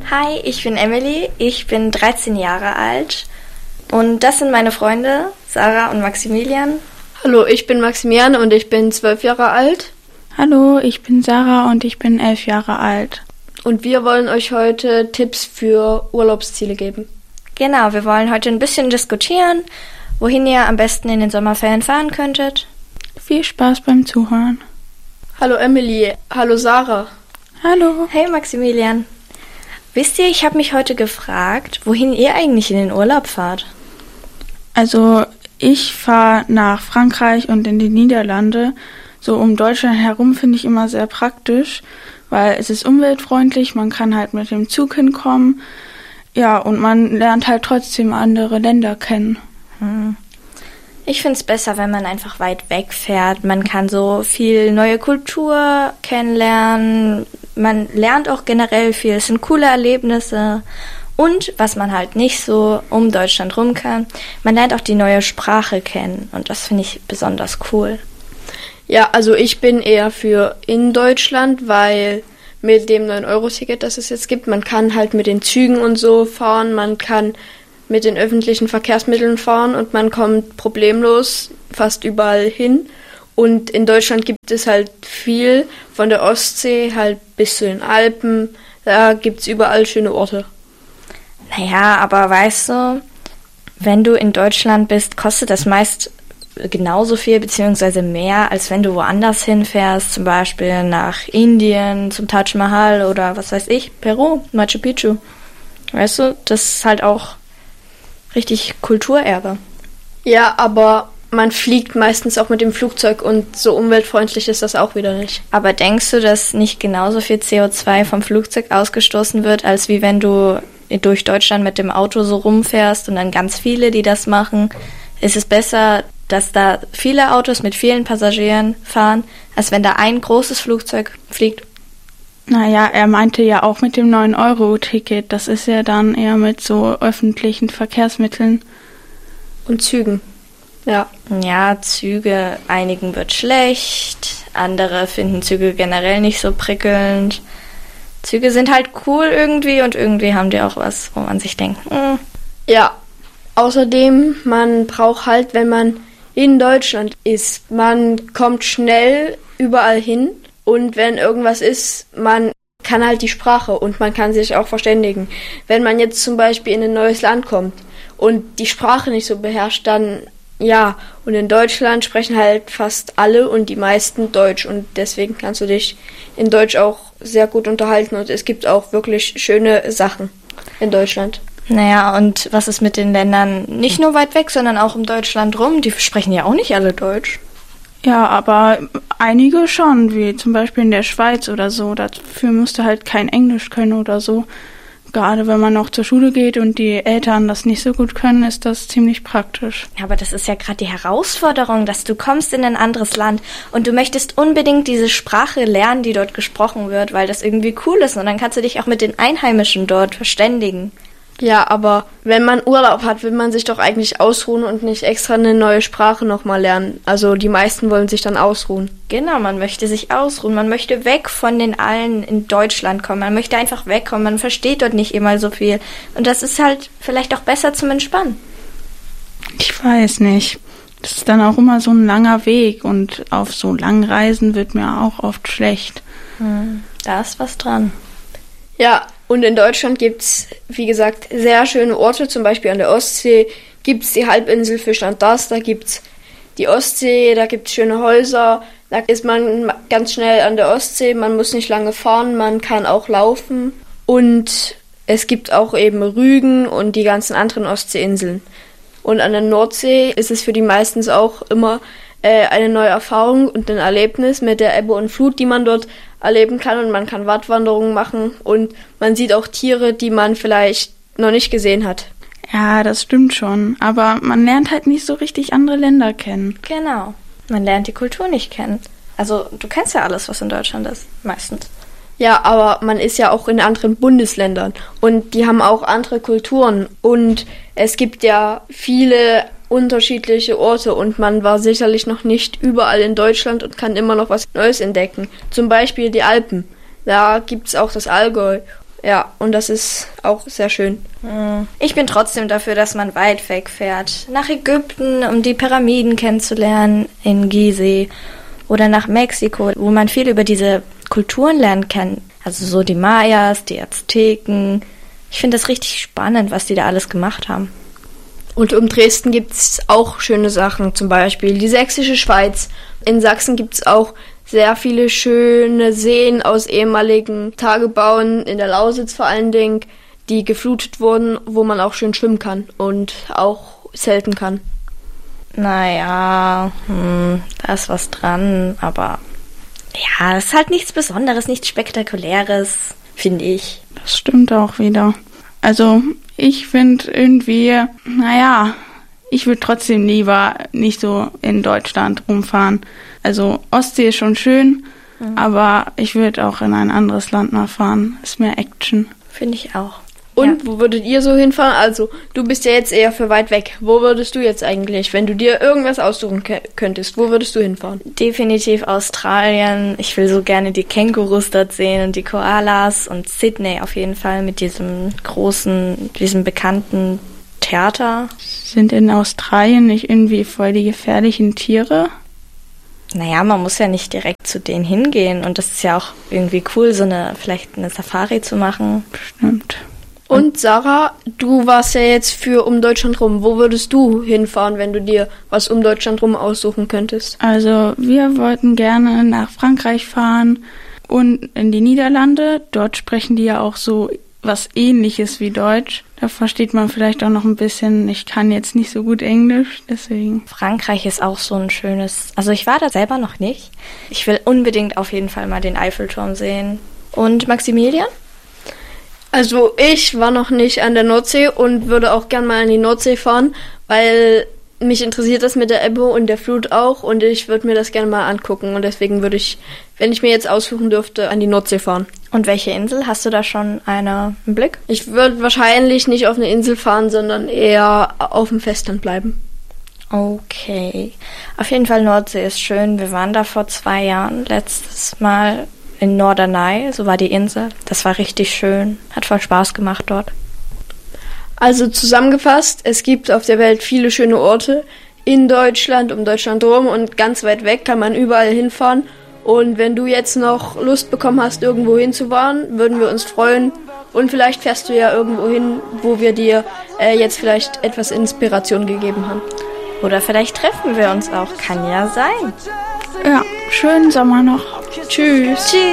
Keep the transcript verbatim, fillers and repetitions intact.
Hi, ich bin Emily, ich bin dreizehn Jahre alt und das sind meine Freunde, Sarah und Maximilian. Hallo, ich bin Maximilian und ich bin zwölf Jahre alt. Hallo, ich bin Sarah und ich bin elf Jahre alt. Und wir wollen euch heute Tipps für Urlaubsziele geben. Genau, wir wollen heute ein bisschen diskutieren, wohin ihr am besten in den Sommerferien fahren könntet. Viel Spaß beim Zuhören. Hallo Emily, hallo Sarah. Hallo. Hey Maximilian. Wisst ihr, ich habe mich heute gefragt, wohin ihr eigentlich in den Urlaub fahrt? Also ich fahre nach Frankreich und in die Niederlande. So um Deutschland herum finde ich immer sehr praktisch, weil es ist umweltfreundlich, man kann halt mit dem Zug hinkommen. Ja, und man lernt halt trotzdem andere Länder kennen. Hm. Ich finde es besser, wenn man einfach weit weg fährt. Man kann so viel neue Kultur kennenlernen. Man lernt auch generell viel. Es sind coole Erlebnisse. Und was man halt nicht so um Deutschland rum kann, man lernt auch die neue Sprache kennen. Und das finde ich besonders cool. Ja, also ich bin eher für in Deutschland, weil mit dem neun Euro Ticket, das es jetzt gibt, man kann halt mit den Zügen und so fahren, man kann mit den öffentlichen Verkehrsmitteln fahren und man kommt problemlos fast überall hin. Und in Deutschland gibt es halt viel, von der Ostsee halt bis zu den Alpen, da gibt es überall schöne Orte. Naja, aber weißt du, wenn du in Deutschland bist, kostet das meist genauso viel beziehungsweise mehr, als wenn du woanders hinfährst, zum Beispiel nach Indien, zum Taj Mahal oder was weiß ich, Peru, Machu Picchu. Weißt du, das ist halt auch richtig Kulturerbe. Ja, aber man fliegt meistens auch mit dem Flugzeug und so umweltfreundlich ist das auch wieder nicht. Aber denkst du, dass nicht genauso viel C O zwei vom Flugzeug ausgestoßen wird, als wie wenn du durch Deutschland mit dem Auto so rumfährst und dann ganz viele, die das machen? Ist es besser, dass da viele Autos mit vielen Passagieren fahren, als wenn da ein großes Flugzeug fliegt? Naja, er meinte ja auch mit dem neun Euro Ticket. Das ist ja dann eher mit so öffentlichen Verkehrsmitteln. Und Zügen. Ja. Ja, Züge, einigen wird schlecht, andere finden Züge generell nicht so prickelnd. Züge sind halt cool irgendwie und irgendwie haben die auch was, wo man sich denkt, hm. Ja, außerdem, man braucht halt, wenn man in Deutschland ist, man kommt schnell überall hin und wenn irgendwas ist, man kann halt die Sprache und man kann sich auch verständigen. Wenn man jetzt zum Beispiel in ein neues Land kommt und die Sprache nicht so beherrscht, dann ja, und in Deutschland sprechen halt fast alle und die meisten Deutsch und deswegen kannst du dich in Deutsch auch sehr gut unterhalten und es gibt auch wirklich schöne Sachen in Deutschland. Naja, und was ist mit den Ländern nicht nur weit weg, sondern auch um Deutschland rum? Die sprechen ja auch nicht alle Deutsch. Ja, aber einige schon, wie zum Beispiel in der Schweiz oder so. Dafür musst du halt kein Englisch können oder so. Gerade wenn man noch zur Schule geht und die Eltern das nicht so gut können, ist das ziemlich praktisch. Aber das ist ja gerade die Herausforderung, dass du kommst in ein anderes Land und du möchtest unbedingt diese Sprache lernen, die dort gesprochen wird, weil das irgendwie cool ist und dann kannst du dich auch mit den Einheimischen dort verständigen. Ja, aber wenn man Urlaub hat, will man sich doch eigentlich ausruhen und nicht extra eine neue Sprache nochmal lernen. Also die meisten wollen sich dann ausruhen. Genau, man möchte sich ausruhen. Man möchte weg von den Allen in Deutschland kommen. Man möchte einfach wegkommen. Man versteht dort nicht immer so viel. Und das ist halt vielleicht auch besser zum Entspannen. Ich weiß nicht. Das ist dann auch immer so ein langer Weg. Und auf so langen Reisen wird mir auch oft schlecht. Hm, da ist was dran. Ja, und in Deutschland gibt's, wie gesagt, sehr schöne Orte. Zum Beispiel an der Ostsee gibt's die Halbinsel Fischland Das, da gibt's die Ostsee, da gibt's schöne Häuser. Da ist man ganz schnell an der Ostsee, man muss nicht lange fahren, man kann auch laufen. Und es gibt auch eben Rügen und die ganzen anderen Ostseeinseln. Und an der Nordsee ist es für die meistens auch immer äh, eine neue Erfahrung und ein Erlebnis mit der Ebbe und Flut, die man dort erleben kann und man kann Wattwanderungen machen und man sieht auch Tiere, die man vielleicht noch nicht gesehen hat. Ja, das stimmt schon, aber man lernt halt nicht so richtig andere Länder kennen. Genau, man lernt die Kultur nicht kennen. Also du kennst ja alles, was in Deutschland ist, meistens. Ja, aber man ist ja auch in anderen Bundesländern und die haben auch andere Kulturen und es gibt ja viele unterschiedliche Orte und man war sicherlich noch nicht überall in Deutschland und kann immer noch was Neues entdecken. Zum Beispiel die Alpen. Da gibt's auch das Allgäu. Ja, und das ist auch sehr schön. Ich bin trotzdem dafür, dass man weit wegfährt. Nach Ägypten, um die Pyramiden kennenzulernen, in Gizeh. Oder nach Mexiko, wo man viel über diese Kulturen lernen kann. Also so die Mayas, die Azteken. Ich finde das richtig spannend, was die da alles gemacht haben. Und um Dresden gibt es auch schöne Sachen, zum Beispiel die Sächsische Schweiz. In Sachsen gibt es auch sehr viele schöne Seen aus ehemaligen Tagebauen, in der Lausitz vor allen Dingen, die geflutet wurden, wo man auch schön schwimmen kann und auch selten kann. Naja, hm, da ist was dran, aber ja, es ist halt nichts Besonderes, nichts Spektakuläres, finde ich. Das stimmt auch wieder. Also ich finde irgendwie, naja, ich würde trotzdem lieber nicht so in Deutschland rumfahren. Also Ostsee ist schon schön, mhm. aber ich würde auch in ein anderes Land mal fahren. Ist mehr Action. Finde ich auch. Und ja. Wo würdet ihr so hinfahren? Also du bist ja jetzt eher für weit weg. Wo würdest du jetzt eigentlich, wenn du dir irgendwas aussuchen k- könntest, wo würdest du hinfahren? Definitiv Australien. Ich will so gerne die Kängurus dort sehen und die Koalas und Sydney auf jeden Fall mit diesem großen, diesem bekannten Theater. Sind in Australien nicht irgendwie voll die gefährlichen Tiere? Naja, man muss ja nicht direkt zu denen hingehen und das ist ja auch irgendwie cool, so eine, vielleicht eine Safari zu machen. Stimmt. Und Sarah, du warst ja jetzt für um Deutschland rum. Wo würdest du hinfahren, wenn du dir was um Deutschland rum aussuchen könntest? Also wir wollten gerne nach Frankreich fahren und in die Niederlande. Dort sprechen die ja auch so was Ähnliches wie Deutsch. Da versteht man vielleicht auch noch ein bisschen. Ich kann jetzt nicht so gut Englisch, deswegen. Frankreich ist auch so ein schönes... Also ich war da selber noch nicht. Ich will unbedingt auf jeden Fall mal den Eiffelturm sehen. Und Maximilian? Also ich war noch nicht an der Nordsee und würde auch gern mal an die Nordsee fahren, weil mich interessiert das mit der Ebbe und der Flut auch und ich würde mir das gerne mal angucken und deswegen würde ich, wenn ich mir jetzt aussuchen dürfte, an die Nordsee fahren. Und welche Insel? Hast du da schon eine im Blick? Ich würde wahrscheinlich nicht auf eine Insel fahren, sondern eher auf dem Festland bleiben. Okay. Auf jeden Fall Nordsee ist schön. Wir waren da vor zwei Jahren letztes Mal in Norderney, so war die Insel. Das war richtig schön. Hat voll Spaß gemacht dort. Also zusammengefasst, es gibt auf der Welt viele schöne Orte. In Deutschland, um Deutschland rum und ganz weit weg kann man überall hinfahren. Und wenn du jetzt noch Lust bekommen hast, irgendwo hinzufahren, würden wir uns freuen. Und vielleicht fährst du ja irgendwo hin, wo wir dir äh, jetzt vielleicht etwas Inspiration gegeben haben. Oder vielleicht treffen wir uns auch. Kann ja sein. Ja, schönen Sommer noch. Tschüss. Tschüss.